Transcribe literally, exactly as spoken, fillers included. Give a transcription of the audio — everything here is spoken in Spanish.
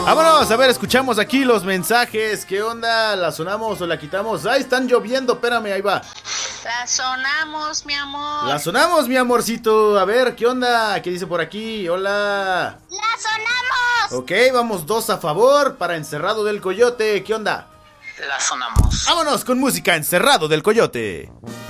Vámonos, a ver, escuchamos aquí los mensajes. ¿Qué onda? ¿La sonamos o la quitamos? ¡Ay, están lloviendo! Espérame, ahí va. La sonamos, mi amor. La sonamos, mi amorcito. A ver, ¿qué onda? ¿Qué dice por aquí? Hola. La sonamos. Ok, vamos dos a favor para Encerrado del Coyote. ¿Qué onda? La sonamos. Vámonos con música Encerrado del Coyote.